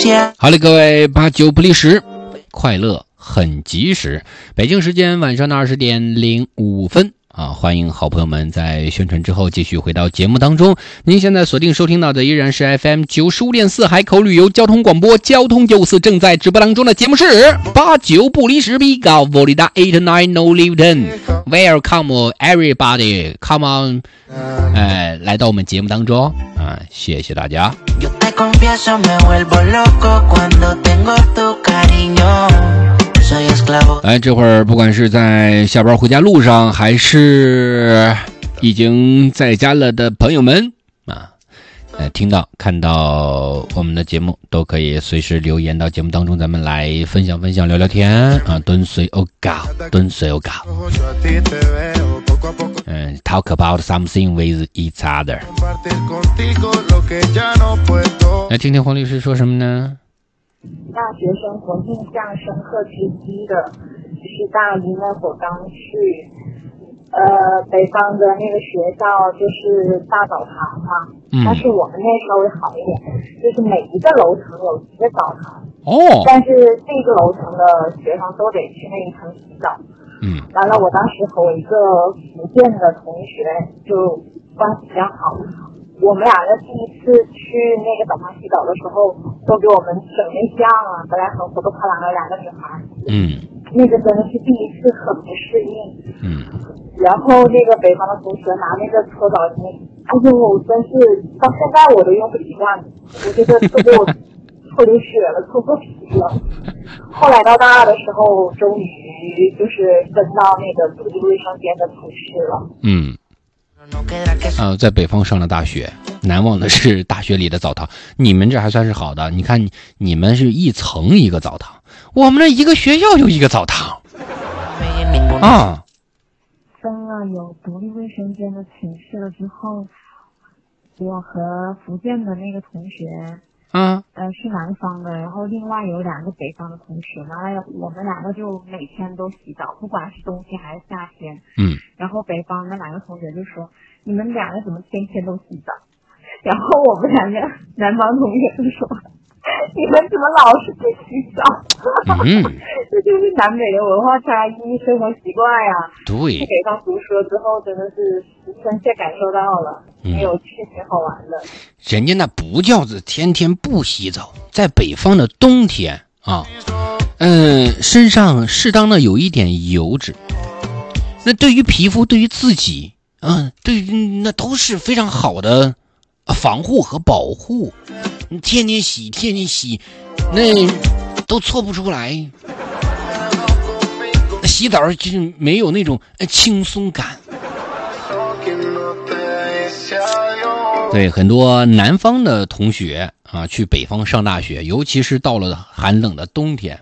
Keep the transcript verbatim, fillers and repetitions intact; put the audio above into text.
好了，各位八九不离十，快乐很及时。北京时间晚上的二十点零五分啊，欢迎好朋友们在宣传之后继续回到节目当中。您现在锁定收听到的依然是 F M 九十五点四海口旅游交通广播交通九四正在直播当中的节目是八九不离十 B 高 Volida eight nine no live ten。Welcome everybody, come on， 哎，来到我们节目当中啊，谢谢大家。哎，这会儿不管是在下班回家路上，还是已经在家了的朋友们啊，呃，听到看到我们的节目，都可以随时留言到节目当中，咱们来分享分享，聊聊天啊，蹲随欧搞，蹲随欧搞。嗯 ，talk about something with each other。来听听黄律师说什么呢？ 大学生活印象深刻之一的是大一那会儿刚去，呃，北方的那个学校就是大澡堂嘛，嗯，但是我们那稍微好一点，就是每一个楼层有一个澡堂， 哦， 但是这个楼层的学生都得去那一层洗澡，嗯，完了，我当时和我一个福建的同学就关系比较好。我们俩的第一次去那个澡堂洗澡的时候，都给我们整内向啊，本来很活泼开朗的两个女孩，嗯，那个真的是第一次很不适应，嗯，然后那个北方的同学拿那个搓澡巾，哎呦，我真是到现在我都用不习惯，我觉得都给我搓流血了，搓破皮了。后来到大二的时候，终于就是分到那个独立卫生间的寝室了，嗯。 呃，在北方上了大学，难忘的是大学里的澡堂。你们这还算是好的，你看你们是一层一个澡堂，我们这一个学校就一个澡堂啊。 分了有独立卫生间的寝室了之后，我和福建的那个同学，嗯，呃是南方的，然后另外有两个北方的同学，完了我们两个就每天都洗澡，不管是冬天还是夏天，嗯，然后北方那两个同学就说你们两个怎么天天都洗澡，然后我们两个南方同学就说你们怎么老是去洗澡，嗯，这就是南北的文化差异，生活习惯呀， 对， 在北方读书之后真的是深切感受到了，挺有趣挺好玩的。 人家那不叫做天天不洗澡，在北方的冬天啊，嗯、呃，身上适当的有一点油脂，那对于皮肤，对于自己，嗯，对，那都是非常好的防护和保护。你天天洗，天天洗，那都搓不出来。洗澡就是没有那种轻松感。对，很多南方的同学啊，去北方上大学，尤其是到了寒冷的冬天